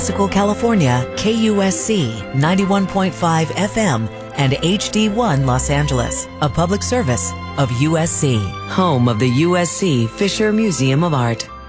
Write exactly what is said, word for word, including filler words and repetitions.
California, K U S C ninety-one point five F M and H D one Los Angeles, a public service of U S C, home of the U S C Fisher Museum of Art.